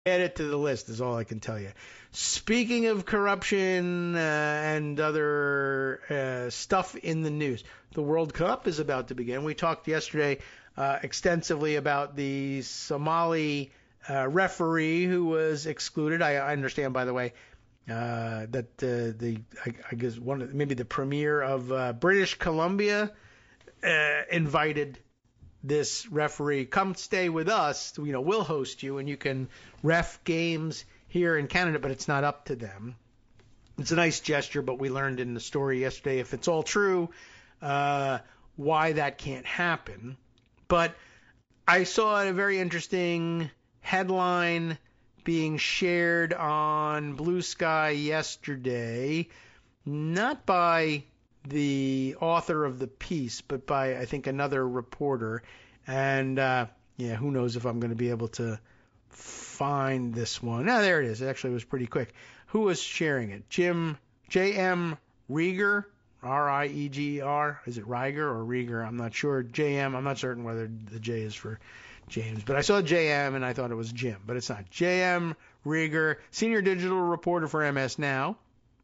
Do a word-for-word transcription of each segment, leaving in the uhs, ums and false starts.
Add it to the list is all I can tell you. Speaking of corruption uh, and other uh, stuff in the news, the World Cup is about to begin. We talked yesterday uh, extensively about the Somali uh, referee who was excluded. I, I understand, by the way, uh, that uh, the I, I guess one of, maybe the premier of uh, British Columbia uh, invited this referee, come stay with us, you know, we'll host you and you can ref games here in Canada, but it's not up to them. It's a nice gesture, but we learned in the story yesterday, if it's all true, uh, why that can't happen. But I saw a very interesting headline being shared on Blue Sky yesterday, not by the author of the piece, but by, I think, another reporter. And, uh, yeah, who knows if I'm going to be able to find this one. Ah, there it is. It actually was pretty quick. Who was sharing it? Jim, J M Rieger, R I E G R. Is it Rieger or Rieger? I'm not sure. J M, I'm not certain whether the J is for James. But I saw J M and I thought it was Jim, but it's not. J M Rieger, senior digital reporter for M S Now.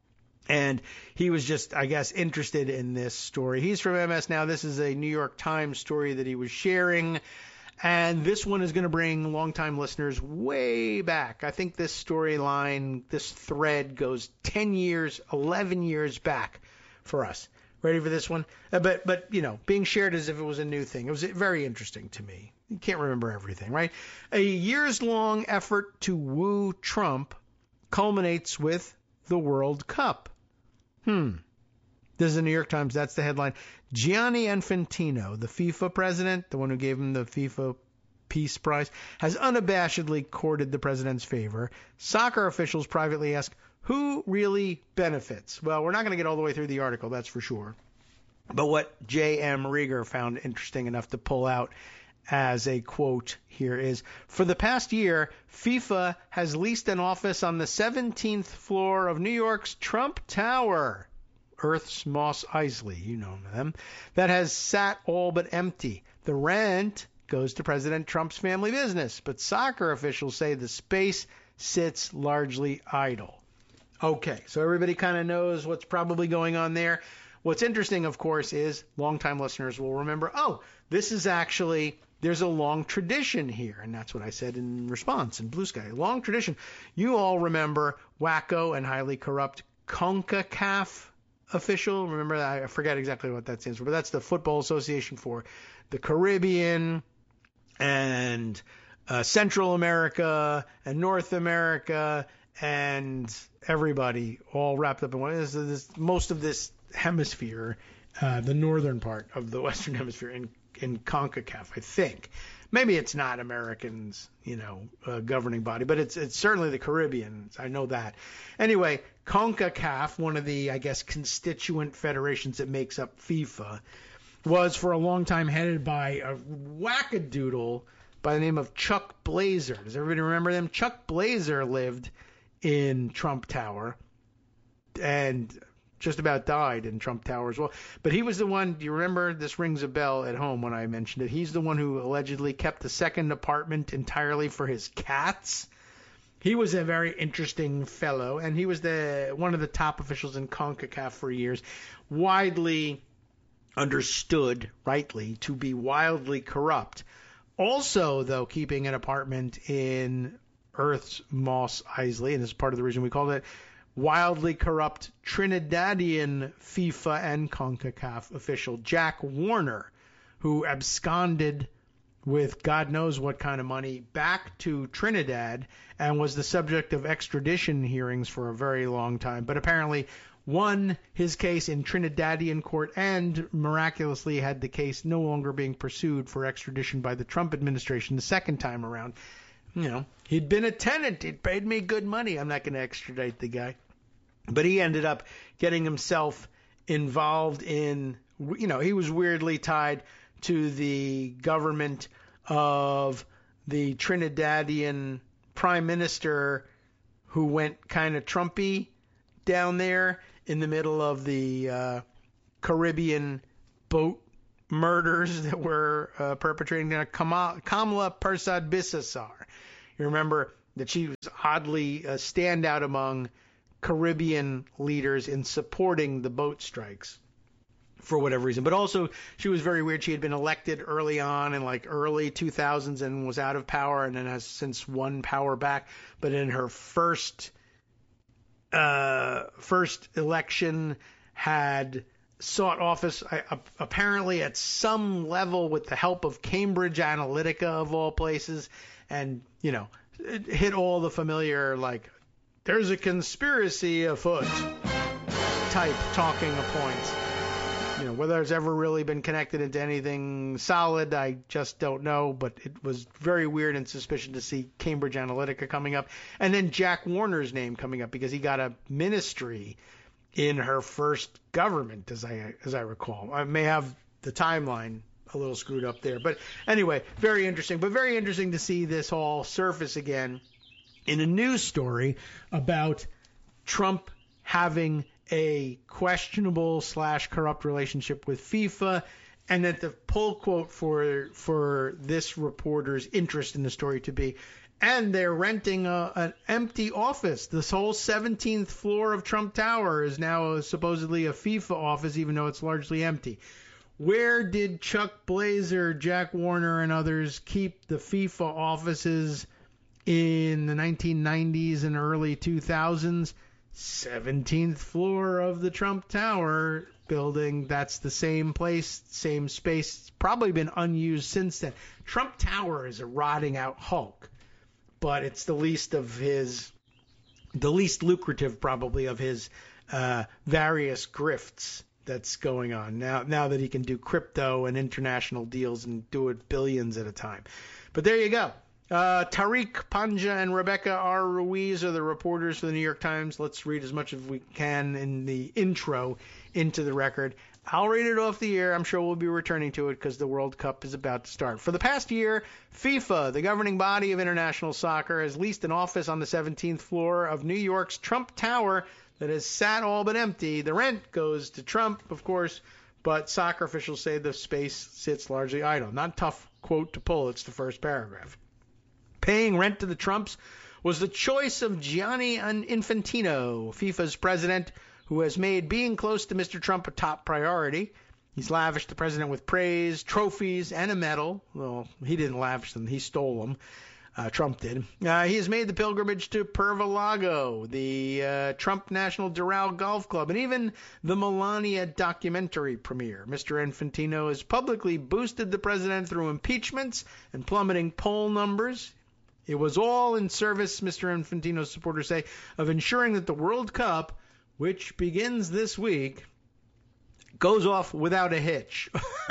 And he was just, I guess, interested in this story. He's from M S Now. This is a New York Times story that he was sharing. And this one is going to bring longtime listeners way back. I think this storyline, this thread goes ten years, eleven years back for us. Ready for this one? Uh, but, but you know, being shared as if it was a new thing. It was very interesting to me. You can't remember everything, right? A years-long effort to woo Trump culminates with the World Cup. Hmm. This is the New York Times. That's the headline. Gianni Infantino, the FIFA president, the one who gave him the FIFA Peace Prize, has unabashedly courted the president's favor. Soccer officials privately ask, who really benefits? Well, we're not going to get all the way through the article, that's for sure. But what J M Rieger found interesting enough to pull out as a quote here is, for the past year, FIFA has leased an office on the seventeenth floor of New York's Trump Tower, Earth's Moss Eisley, you know them, that has sat all but empty. The rent goes to President Trump's family business, but soccer officials say the space sits largely idle. Okay, so everybody kind of knows what's probably going on there. What's interesting, of course, is longtime listeners will remember, oh, this is actually... there's a long tradition here, and that's what I said in response in Blue Sky. Long tradition. You all remember wacko and highly corrupt CONCACAF official. Remember that? I forget exactly what that stands for, but that's the Football Association for the Caribbean and uh, Central America and North America and everybody all wrapped up in one. This, this, most of this hemisphere, uh, the northern part of the Western Hemisphere, in in CONCACAF, I think. Maybe it's not Americans, you know, uh, governing body, but it's it's certainly the Caribbean. I know that. Anyway, CONCACAF, one of the, I guess, constituent federations that makes up FIFA, was for a long time headed by a wackadoodle by the name of Chuck Blazer. Does everybody remember them? Chuck Blazer lived in Trump Tower and just about died in Trump Tower as well. But he was the one, do you remember, this rings a bell at home when I mentioned it, he's the one who allegedly kept the second apartment entirely for his cats. He was a very interesting fellow, and he was the one of the top officials in CONCACAF for years, widely understood, rightly, to be wildly corrupt. Also, though, keeping an apartment in Earth's Moss Eisley, and this is part of the reason we called it wildly corrupt Trinidadian FIFA and CONCACAF official Jack Warner, who absconded with God knows what kind of money back to Trinidad and was the subject of extradition hearings for a very long time, but apparently won his case in Trinidadian court and miraculously had the case no longer being pursued for extradition by the Trump administration the second time around. You know, he'd been a tenant. He'd paid me good money. I'm not going to extradite the guy. But he ended up getting himself involved in, you know, he was weirdly tied to the government of the Trinidadian prime minister who went kind of Trumpy down there in the middle of the uh, Caribbean boat murders that were uh, perpetrating there. Kamala Persad Bissessar. You remember that she was oddly a standout among Caribbean leaders in supporting the boat strikes for whatever reason. But also, she was very weird. She had been elected early on in like early two thousands and was out of power and then has since won power back. But in her first uh, first election had sought office uh, apparently at some level with the help of Cambridge Analytica of all places, and you know, it hit all the familiar like there's a conspiracy afoot type talking points. You know, whether it's ever really been connected into anything solid, I just don't know. But it was very weird and suspicious to see Cambridge Analytica coming up, and then Jack Warner's name coming up because he got a ministry in her first government, as I as I recall. I may have the timeline a little screwed up there, but anyway, very interesting. But very interesting to see this all surface again in a news story about Trump having a questionable slash corrupt relationship with FIFA, and that the pull quote for for this reporter's interest in the story to be, and they're renting a, an empty office. This whole seventeenth floor of Trump Tower is now supposedly a FIFA office, even though it's largely empty. Where did Chuck Blazer, Jack Warner, and others keep the FIFA offices in the nineteen nineties and early two thousands? seventeenth floor of the Trump Tower building. That's the same place, same space. It's probably been unused since then. Trump Tower is a rotting out hulk, but it's the least of his, the least lucrative probably of his uh, various grifts that's going on now, now that he can do crypto and international deals and do it billions at a time. But there you go. Uh, Tariq Panja and Rebecca R. Ruiz are the reporters for the New York Times. Let's read as much as we can in the intro into the record. I'll read it off the air. I'm sure we'll be returning to it because the World Cup is about to start. For the past year, FIFA, the governing body of international soccer, has leased an office on the seventeenth floor of New York's Trump Tower that has sat all but empty. The rent goes to Trump, of course, but soccer officials say the space sits largely idle. Not a tough quote to pull. It's the first paragraph. Paying rent to the Trumps was the choice of Gianni Infantino, FIFA's president, who has made being close to Mister Trump a top priority. He's lavished the president with praise, trophies, and a medal. Well, he didn't lavish them. He stole them. Uh, Trump did. Uh, he has made the pilgrimage to Perva-Lago, the uh, Trump National Doral Golf Club, and even the Melania documentary premiere. Mister Infantino has publicly boosted the president through impeachments and plummeting poll numbers. It was all in service, Mister Infantino's supporters say, of ensuring that the World Cup, which begins this week, goes off without a hitch.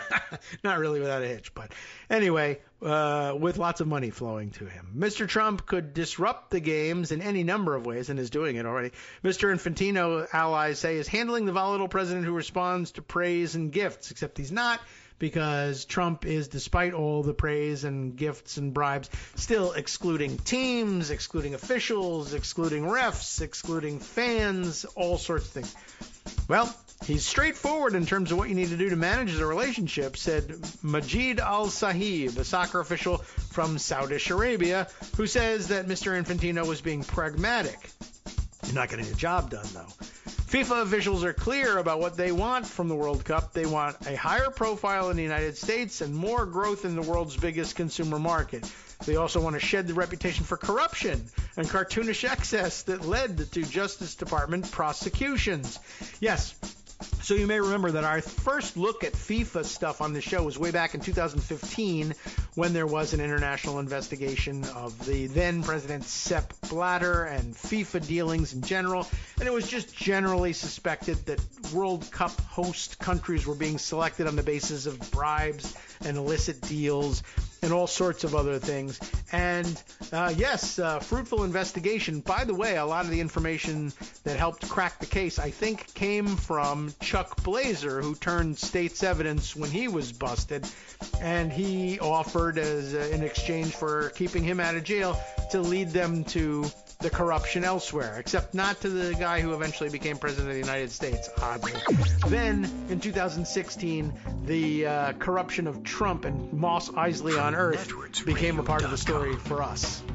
Not really without a hitch, but anyway, uh, with lots of money flowing to him. Mister Trump could disrupt the games in any number of ways and is doing it already. Mister Infantino, allies say, is handling the volatile president who responds to praise and gifts, except he's not, because Trump is, despite all the praise and gifts and bribes, still excluding teams, excluding officials, excluding refs, excluding fans, all sorts of things. Well, he's straightforward in terms of what you need to do to manage the relationship, said Majid Al-Sahib, a soccer official from Saudi Arabia, who says that Mister Infantino was being pragmatic. He's not getting the job done, though. FIFA officials are clear about what they want from the World Cup. They want a higher profile in the United States and more growth in the world's biggest consumer market. They also want to shed the reputation for corruption and cartoonish excess that led to Justice Department prosecutions. Yes. So you may remember that our first look at FIFA stuff on the show was way back in two thousand fifteen when there was an international investigation of the then President Sepp Blatter and FIFA dealings in general. And it was just generally suspected that World Cup host countries were being selected on the basis of bribes and illicit deals and all sorts of other things. And uh, yes, uh, fruitful investigation. By the way, a lot of the information that helped crack the case, I think, came from Chuck Blazer, who turned state's evidence when he was busted. And he offered, as uh, in exchange for keeping him out of jail, to lead them to the corruption elsewhere, except not to the guy who eventually became president of the United States, oddly. Then, in two thousand sixteen, the uh, corruption of Trump and Moss Isley on Earth became a part of the story for us.